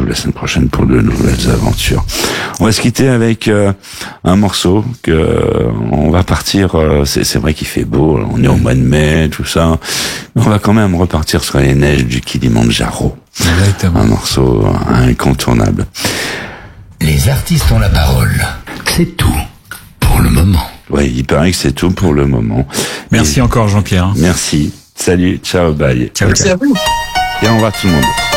retrouve la semaine prochaine pour de nouvelles aventures. On va se quitter avec un morceau que on va partir. C'est vrai qu'il fait beau, on est au mois de mai, tout ça. Mais on va quand même repartir sur les neiges du Kilimandjaro. Exactement. Un morceau incontournable. Les artistes ont la parole. C'est tout pour le moment. Ouais, il paraît que c'est tout pour le moment. Merci encore Jean-Pierre. Merci. Salut, ciao, bye. Ciao, Merci à vous. Et au revoir tout le monde.